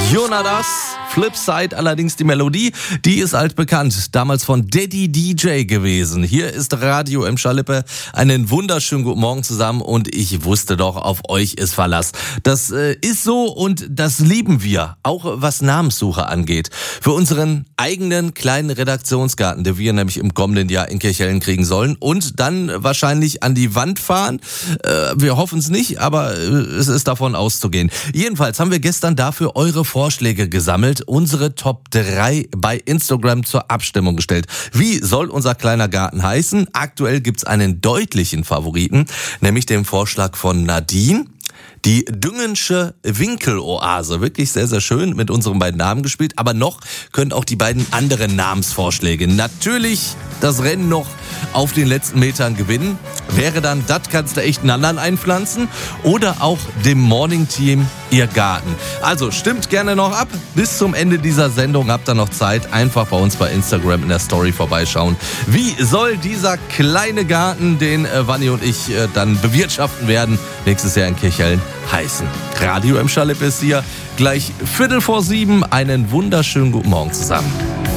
Jonas, Flipside, allerdings die Melodie, die ist altbekannt, damals von Daddy DJ gewesen. Hier ist Radio im Schalippe, einen wunderschönen guten Morgen zusammen und ich wusste doch, auf euch ist Verlass. Das ist so und das lieben wir, auch was Namenssuche angeht. Für unseren eigenen kleinen Redaktionsgarten, den wir nämlich im kommenden Jahr in Kirchhellen kriegen sollen und dann wahrscheinlich an die Wand fahren. Wir hoffen es nicht, aber es ist davon auszugehen. Jedenfalls haben wir gestern dafür eure Vorschläge gesammelt, unsere Top 3 bei Instagram zur Abstimmung gestellt. Wie soll unser kleiner Garten heißen? Aktuell gibt's einen deutlichen Favoriten, nämlich den Vorschlag von Nadine. Die Düngensche Winkeloase, wirklich sehr, sehr schön mit unseren beiden Namen gespielt. Aber noch können auch die beiden anderen Namensvorschläge natürlich das Rennen noch auf den letzten Metern gewinnen. Wäre dann, das kannst du echt einen anderen einpflanzen. Oder auch dem Morning Team ihr Garten. Also stimmt gerne noch ab. Bis zum Ende dieser Sendung habt ihr noch Zeit. Einfach bei uns bei Instagram in der Story vorbeischauen. Wie soll dieser kleine Garten, den Vanni und ich dann bewirtschaften werden, nächstes Jahr in Kirchhellen heißen? Radio im Schalippe ist hier. Gleich 6:15. Einen wunderschönen guten Morgen zusammen.